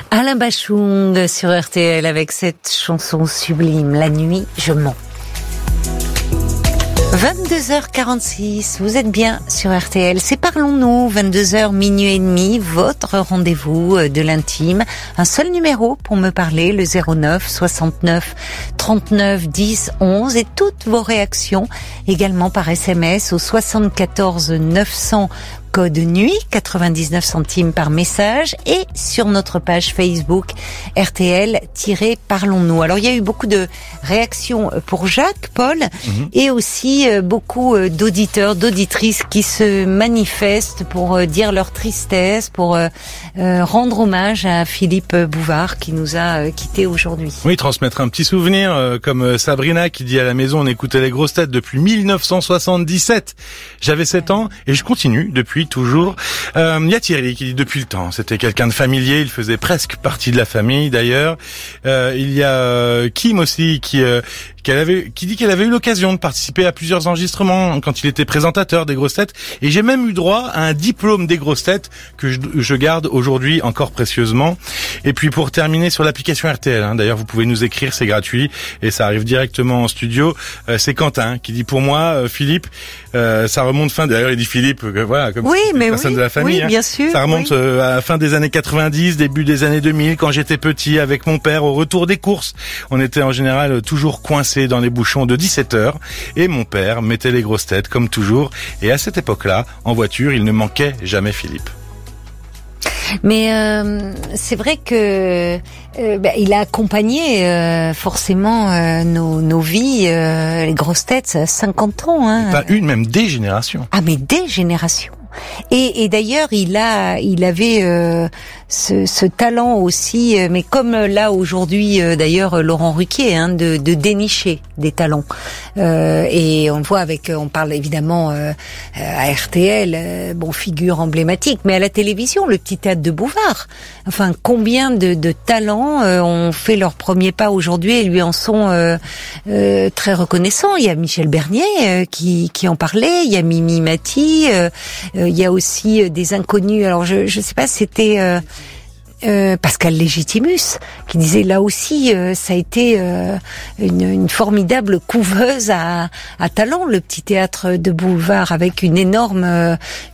Alain Bachung sur RTL avec cette chanson sublime, La nuit, je mens. 22h46, vous êtes bien sur RTL, c'est Parlons-nous, 22h, minuit et demi, votre rendez-vous de l'intime. Un seul numéro pour me parler, le 09 69 39 10 11 et toutes vos réactions également par SMS au 74 900 code nuit, 99 centimes par message et sur notre page Facebook RTL-Parlons-nous. Alors il y a eu beaucoup de réactions pour Jacques, Paul, et aussi beaucoup d'auditeurs, d'auditrices qui se manifestent pour dire leur tristesse, pour rendre hommage à Philippe Bouvard qui nous a quittés aujourd'hui. Oui, transmettre un petit souvenir, comme Sabrina qui dit à la maison, on écoutait les grosses têtes depuis 1977. J'avais 7 ans et je continue depuis toujours. Il y a Thierry qui dit depuis le temps, c'était quelqu'un de familier, il faisait presque partie de la famille d'ailleurs. Il y a Kim aussi qui dit qu'elle avait eu l'occasion de participer à plusieurs enregistrements quand il était présentateur des grosses têtes, et j'ai même eu droit à un diplôme des grosses têtes que je garde aujourd'hui encore précieusement. Et puis pour terminer sur l'application RTL, d'ailleurs vous pouvez nous écrire, c'est gratuit et ça arrive directement en studio. C'est Quentin qui dit pour moi Philippe, ça remonte d'ailleurs il dit Philippe, voilà, comme personne de la famille. Oui, bien sûr. Ça remonte à la fin des années 90, début des années 2000, quand j'étais petit avec mon père au retour des courses. On était en général toujours coincés dans les bouchons de 17h et mon père mettait les grosses têtes comme toujours, et à cette époque-là, en voiture, il ne manquait jamais Philippe. Mais c'est vrai que il a accompagné forcément nos vies, les grosses têtes, ça a 50 ans. Pas une, même des générations. Ah, mais des générations. Et d'ailleurs, il avait ce talent aussi, mais comme là aujourd'hui, d'ailleurs Laurent Ruquier, de dénicher des talents. Et on voit on parle évidemment à RTL, figure emblématique, mais à la télévision, le petit théâtre de Bouvard. Enfin, combien de talents ont fait leur premier pas aujourd'hui et lui en sont très reconnaissants. Il y a Michel Bernier qui en parlait, il y a Mimi Mati. Il y a aussi des inconnus. Alors je sais pas, c'était Pascal Légitimus qui disait là aussi ça a été une formidable couveuse à talent, le petit théâtre de Bouvard, avec une énorme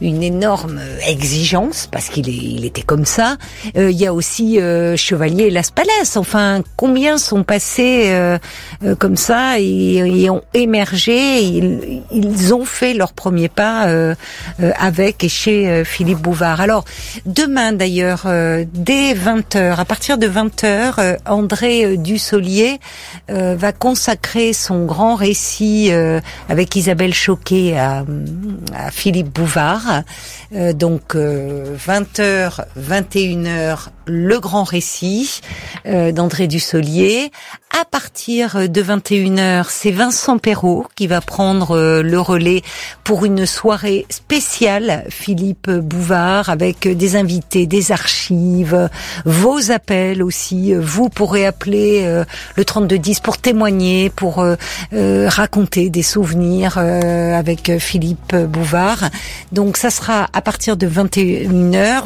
exigence parce qu'il était comme ça. Il y a aussi Chevalier et Las Palais. Enfin, combien sont passés comme ça et ont émergé, ils ont fait leur premier pas avec et chez Philippe Bouvard. Alors demain d'ailleurs, dès 20h, à partir de 20h, André Dussolier va consacrer son grand récit avec Isabelle Choquet à Philippe Bouvard. Donc 20h, 21h, le grand récit d'André Dussolier. À partir de 21h, c'est Vincent Perrault qui va prendre le relais pour une soirée spéciale Philippe Bouvard, avec des invités, des archives, vos appels aussi. Vous pourrez appeler le 3210 pour témoigner, pour raconter des souvenirs avec Philippe Bouvard. Donc ça sera à partir de 21h,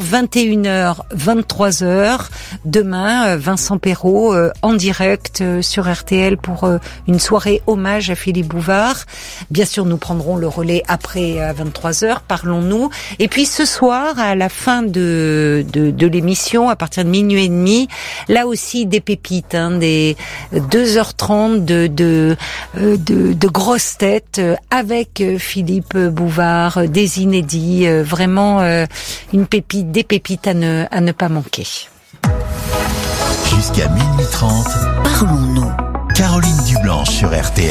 23h. Demain, Vincent Perrault en direct sur RTL pour une soirée hommage à Philippe Bouvard. Bien sûr, nous prendrons le relais après à 23h, Parlons-nous. Et puis ce soir, à la fin de l'émission, à partir de minuit et demi, là aussi des pépites, des 2h30 de grosses têtes avec Philippe Bouvard, des inédits, vraiment des pépites à ne pas manquer. Jusqu'à minuit 30, Parlons-nous. Caroline Dublanche sur RTL.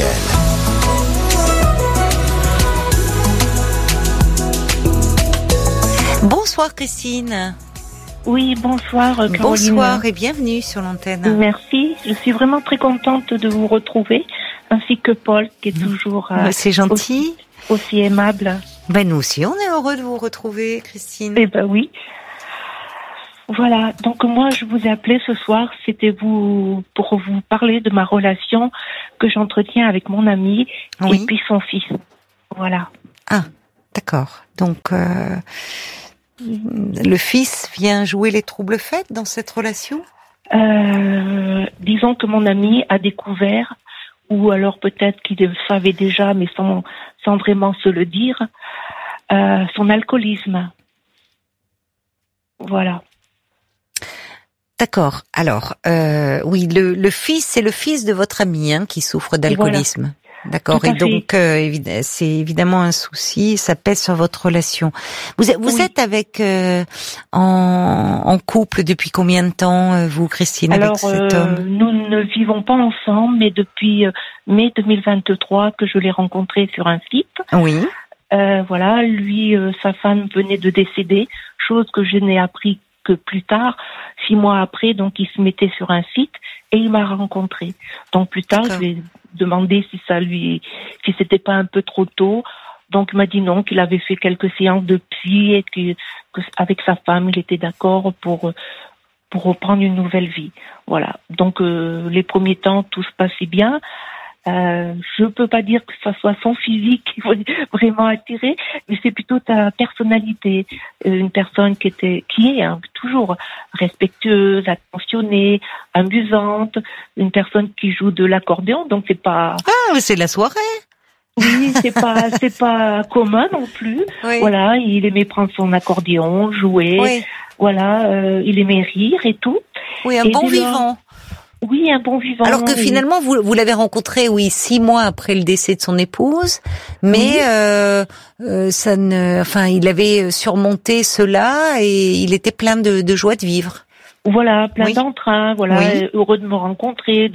Bonsoir Christine. Oui, bonsoir Caroline. Bonsoir et bienvenue sur l'antenne. Merci, je suis vraiment très contente de vous retrouver, ainsi que Paul qui est toujours c'est gentil. Aussi aimable. Nous aussi, on est heureux de vous retrouver Christine. Eh ben oui. Voilà, donc moi je vous ai appelé ce soir, c'était pour vous parler de ma relation que j'entretiens avec mon ami et puis son fils. Voilà. Ah, d'accord. Donc Le fils vient jouer les troubles faits dans cette relation? Disons que mon ami a découvert, ou alors peut-être qu'il le savait déjà, mais sans vraiment se le dire, son alcoolisme. Voilà. D'accord. Alors, oui, le fils, c'est le fils de votre ami qui souffre d'alcoolisme. Voilà. D'accord. Et donc, c'est évidemment un souci. Ça pèse sur votre relation. Vous êtes avec en couple depuis combien de temps, vous, Christine, avec cet homme? Nous ne vivons pas ensemble, mais depuis mai 2023 que je l'ai rencontré sur un site. Oui. Voilà, lui, sa femme venait de décéder, chose que je n'ai appris que plus tard, 6 mois après. Donc, il se mettait sur un site et il m'a rencontré. Donc, plus tard, je lui ai demandé si c'était pas un peu trop tôt. Donc, il m'a dit non, qu'il avait fait quelques séances de psy et que avec sa femme, il était d'accord pour reprendre une nouvelle vie. Voilà. Donc, les premiers temps, tout se passait bien. Je peux pas dire que ça soit son physique qui m'a vraiment attiré, mais c'est plutôt ta personnalité. Une personne qui est toujours respectueuse, attentionnée, amusante, une personne qui joue de l'accordéon, donc c'est pas... Ah, mais c'est la soirée. Oui, c'est pas commun non plus. Oui. Voilà, il aimait prendre son accordéon, jouer. Oui. Voilà, il aimait rire et tout. Oui, un bon vivant. Oui, un bon vivant. Alors que finalement, vous l'avez rencontré, 6 mois après le décès de son épouse, mais il avait surmonté cela et il était plein de joie de vivre. Voilà, plein d'entrain, voilà, heureux de me rencontrer,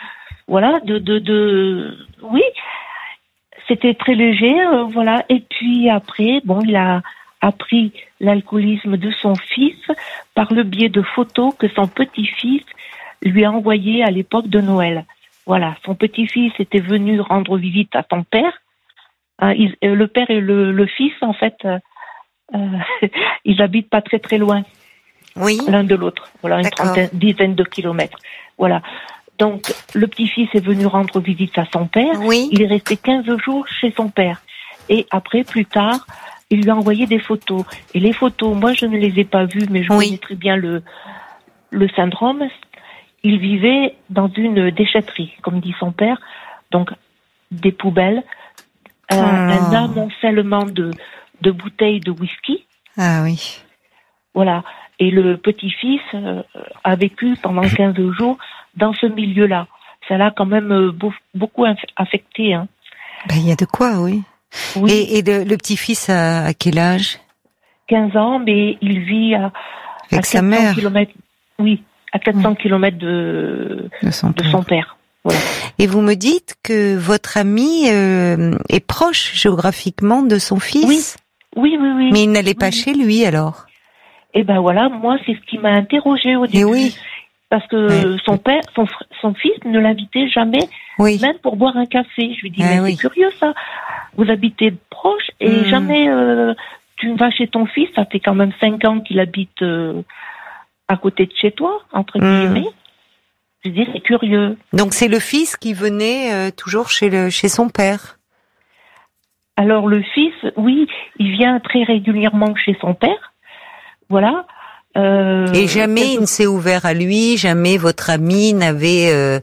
oui, c'était très léger, voilà. Et puis après, il a appris l'alcoolisme de son fils par le biais de photos que son petit-fils lui a envoyé à l'époque de Noël. Voilà, son petit-fils était venu rendre visite à son père. Le père et le fils, en fait, ils habitent pas très très loin, l'un de l'autre. Voilà, une dizaine de kilomètres. Voilà. Donc, le petit-fils est venu rendre visite à son père. Oui. Il est resté 15 jours chez son père. Et après, plus tard, il lui a envoyé des photos. Et les photos, moi, je ne les ai pas vues, mais je connais très bien le syndrome. Il vivait dans une déchetterie, comme dit son père, donc des poubelles, un amoncellement de bouteilles de whisky. Ah oui. Voilà. Et le petit-fils a vécu pendant 15 jours dans ce milieu-là. Ça l'a quand même beaucoup affecté. Hein. Ben, il y a de quoi, oui. Et le petit-fils a quel âge? 15 ans, mais il vit à sa mère. Kilomètres. Oui. À 400 kilomètres de son père. Voilà. Et vous me dites que votre ami est proche géographiquement de son fils? Oui. Mais il n'allait pas chez lui alors? Eh ben voilà, moi c'est ce qui m'a interrogée au début. Oui. Parce que son père, son fils ne l'invitait jamais, même pour boire un café. Je lui dis, mais c'est curieux ça. Vous habitez proche et jamais tu vas chez ton fils. Ça fait quand même 5 ans qu'il habite... à côté de chez toi, entre guillemets. Je dis, c'est curieux. Donc c'est le fils qui venait toujours chez son père. Alors le fils, oui, il vient très régulièrement chez son père. Voilà. Et jamais il ne s'est ouvert à lui, jamais votre ami n'avait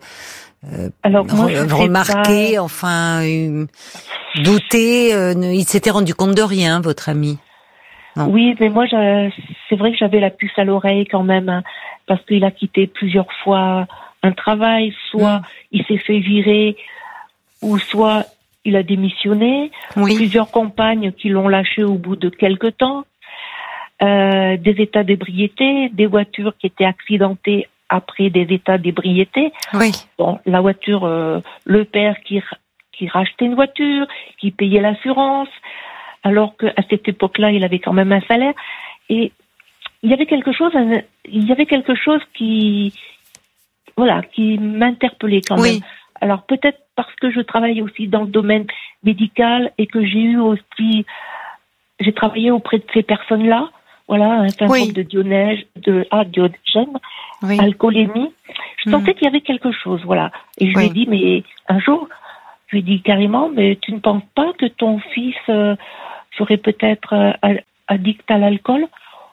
remarqué, douté, il s'était rendu compte de rien, votre ami. Non. Oui, mais moi, c'est vrai que j'avais la puce à l'oreille quand même, hein, parce qu'il a quitté plusieurs fois un travail, soit il s'est fait virer, ou soit il a démissionné. Plusieurs compagnes qui l'ont lâché au bout de quelques temps. Des états d'ébriété, des voitures qui étaient accidentées après des états d'ébriété. Bon, la voiture, le père qui rachetait une voiture, qui payait l'assurance. Alors qu'à cette époque-là, il avait quand même un salaire. Et il y avait quelque chose qui m'interpellait quand même. Alors peut-être parce que je travaille aussi dans le domaine médical et que j'ai travaillé auprès de ces personnes-là. Voilà, un syndrome de Diogène, alcoolémie. Je sentais qu'il y avait quelque chose, voilà. Et je lui ai dit, mais un jour, je lui ai dit carrément, mais tu ne penses pas que ton fils serait peut-être addict à l'alcool?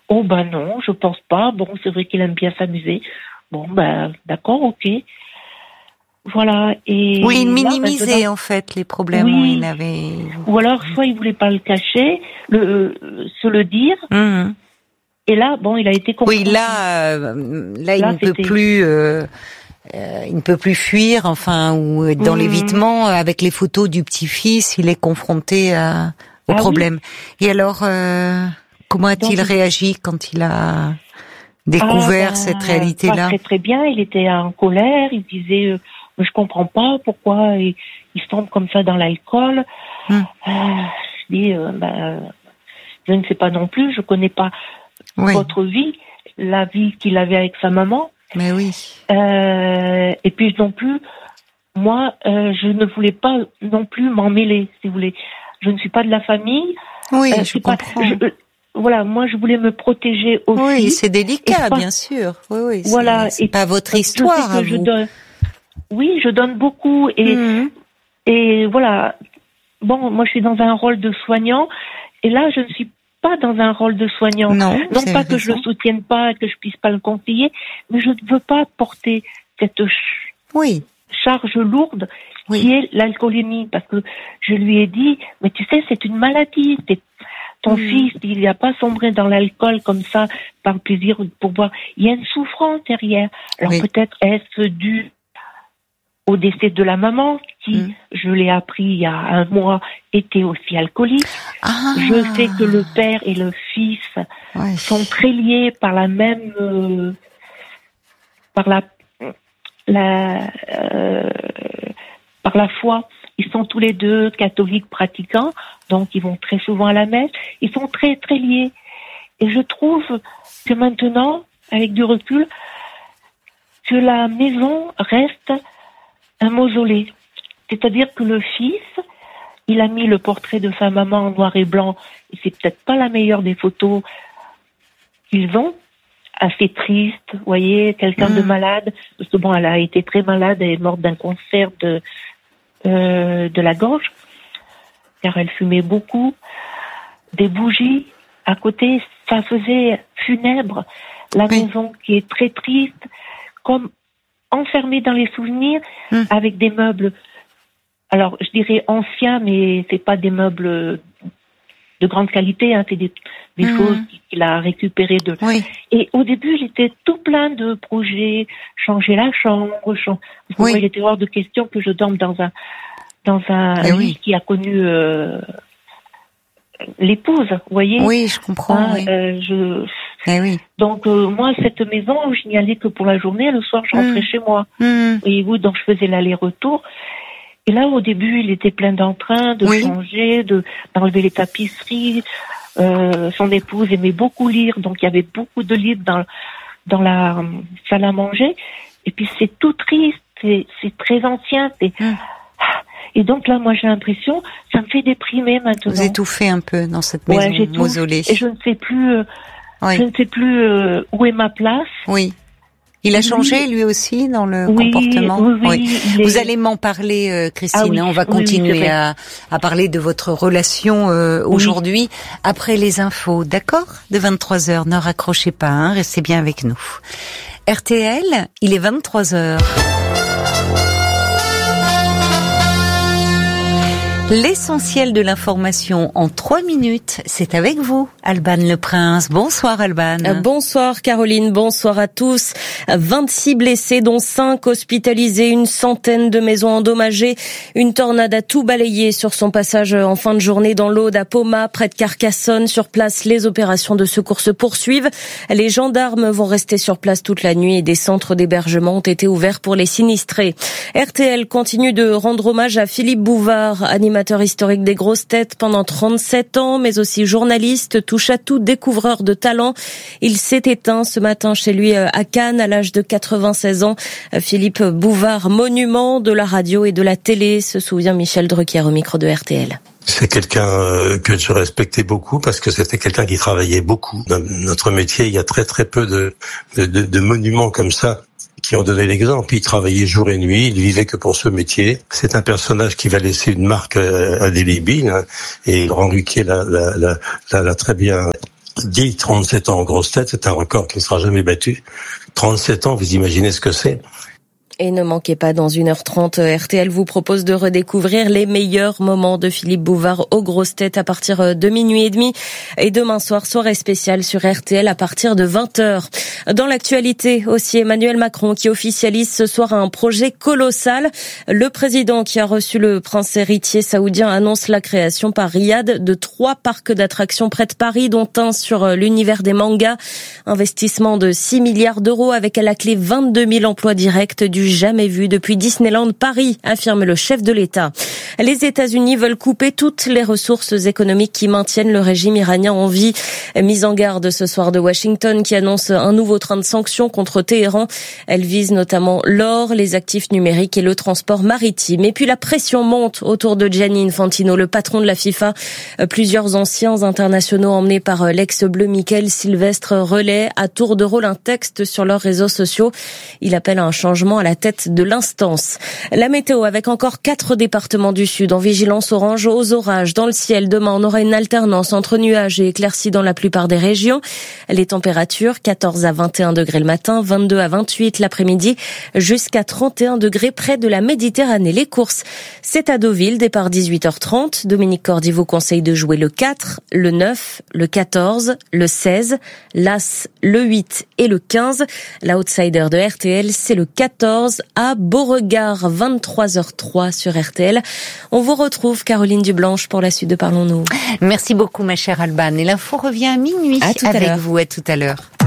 Oh non, je pense pas. Bon, c'est vrai qu'il aime bien s'amuser. Bon, d'accord, ok. Voilà. Et oui, il là, minimisait maintenant, en fait les problèmes où il avait. Ou alors, soit il voulait pas le cacher, se le dire. Mmh. Et là, il a été confronté. Oui, là, il ne peut plus. Il ne peut plus fuir, ou être dans l'évitement. Avec les photos du petit-fils, il est confronté au problème. Oui. Et alors, comment a-t-il réagi quand il a découvert cette réalité-là? Pas très très bien. Il était en colère. Il disait, je comprends pas pourquoi il se tombe comme ça dans l'alcool. Je dis, je ne sais pas non plus. Je connais pas votre vie, la vie qu'il avait avec sa maman. Mais oui. Et puis non plus, moi, je ne voulais pas non plus m'en mêler, si vous voulez. Je ne suis pas de la famille. Oui, je comprends. Voilà, moi, je voulais me protéger aussi. Oui, c'est délicat, bien sûr. Oui, voilà. C'est pas votre histoire, à vous. Oui, je donne beaucoup et voilà. Bon, moi, je suis dans un rôle de soignant et là, je ne suis pas dans un rôle de soignant. Non pas que je le soutienne pas, que je puisse pas le conseiller, mais je ne veux pas porter cette charge lourde qui est l'alcoolémie, parce que je lui ai dit, mais tu sais, c'est une maladie. Ton fils, il n'a pas sombré dans l'alcool comme ça par plaisir pour boire. Il y a une souffrance derrière. Alors peut-être est-ce dû au décès de la maman, qui, je l'ai appris il y a 1 mois, était aussi alcoolique. Je sais que le père et le fils sont très liés par la même, par la foi. Ils sont tous les deux catholiques pratiquants, donc ils vont très souvent à la messe. Ils sont très très liés. Et je trouve que maintenant, avec du recul, que la maison reste un mausolée. C'est-à-dire que le fils, il a mis le portrait de sa maman en noir et blanc, et c'est peut-être pas la meilleure des photos qu'ils ont, assez triste, vous voyez, quelqu'un de malade, parce que elle a été très malade, elle est morte d'un cancer de la gorge, car elle fumait beaucoup, des bougies à côté, ça faisait funèbre, la maison qui est très triste, comme enfermée dans les souvenirs, avec des meubles, alors je dirais anciens, mais c'est pas des meubles de grande qualité, c'est des choses qu'il a récupérées de. Et au début, j'étais tout plein de projets, changer la chambre, moi, il était hors de question que je dorme dans un lit qui a connu l'épouse, vous voyez. Oui, je comprends. Donc moi, cette maison, je n'y allais que pour la journée, le soir, je rentrais chez moi. Voyez-vous, donc je faisais l'aller-retour. Et là, au début, il était plein d'entrain, de changer, d'enlever les tapisseries. Son épouse aimait beaucoup lire, donc il y avait beaucoup de livres dans la salle à manger. Et puis c'est tout triste, c'est très ancien. Et donc là, moi, j'ai l'impression, ça me fait déprimer maintenant. Vous étouffez un peu dans cette maison mausolée. Et je ne sais plus, où est ma place. Oui. Il a changé lui aussi dans le comportement. Oui. Vous allez m'en parler, Christine. On va continuer à parler de votre relation aujourd'hui après les infos, d'accord ? De 23h. Ne raccrochez pas, restez bien avec nous. RTL, il est 23h. L'essentiel de l'information en 3 minutes, c'est avec vous, Alban Le Prince. Bonsoir Alban. Bonsoir Caroline, bonsoir à tous. 26 blessés, dont 5 hospitalisés, une centaine de maisons endommagées. Une tornade a tout balayé sur son passage en fin de journée dans l'Aude à Poma, près de Carcassonne. Sur place, les opérations de secours se poursuivent. Les gendarmes vont rester sur place toute la nuit et des centres d'hébergement ont été ouverts pour les sinistrés. RTL continue de rendre hommage à Philippe Bouvard, animateur historique des grosses têtes pendant 37 ans, mais aussi journaliste, touche-à-tout, découvreur de talent. Il s'est éteint ce matin chez lui à Cannes à l'âge de 96 ans. Philippe Bouvard, monument de la radio et de la télé, se souvient Michel Drucker au micro de RTL. C'est quelqu'un que je respectais beaucoup parce que c'était quelqu'un qui travaillait beaucoup. Dans notre métier, il y a très très peu de monuments comme ça qui ont donné l'exemple. Il travaillait jour et nuit, il vivait que pour ce métier. C'est un personnage qui va laisser une marque indélébile, et Laurent Ruquier l'a très bien dit 37 ans en grosse tête, c'est un record qui ne sera jamais battu. 37 ans, vous imaginez ce que c'est ? Et ne manquez pas, dans 1h30, RTL vous propose de redécouvrir les meilleurs moments de Philippe Bouvard aux grosses têtes à partir de 00h30. Et demain soir, soirée spéciale sur RTL à partir de 20h. Dans l'actualité aussi, Emmanuel Macron qui officialise ce soir un projet colossal. Le président qui a reçu le prince héritier saoudien annonce la création par Riyad de 3 parcs d'attractions près de Paris, dont un sur l'univers des mangas. Investissement de 6 milliards d'euros avec à la clé 22 000 emplois directs du jamais vu depuis Disneyland Paris, affirme le chef de l'État. Les États-Unis veulent couper toutes les ressources économiques qui maintiennent le régime iranien en vie. Mise en garde ce soir de Washington qui annonce un nouveau train de sanctions contre Téhéran. Elle vise notamment l'or, les actifs numériques et le transport maritime. Et puis la pression monte autour de Gianni Infantino, le patron de la FIFA. Plusieurs anciens internationaux emmenés par l'ex-bleu Michael Sylvestre relaient à tour de rôle un texte sur leurs réseaux sociaux. Il appelle à un changement à la tête de l'instance. La météo avec encore 4 départements du sud en vigilance orange aux orages. Dans le ciel, demain, on aura une alternance entre nuages et éclaircies dans la plupart des régions. Les températures, 14 à 21 degrés le matin, 22 à 28 l'après-midi, jusqu'à 31 degrés près de la Méditerranée. Les courses, c'est à Deauville, départ 18h30. Dominique Cordy vous conseille de jouer le 4, le 9, le 14, le 16, l'As, le 8 et le 15. L'outsider de RTL, c'est le 14 à Beauregard, 23h03 sur RTL. On vous retrouve, Caroline Dublanche, pour la suite de Parlons-nous. Merci beaucoup, ma chère Alban. Et l'info revient à minuit. À tout à avec l'heure. vous. À tout à l'heure.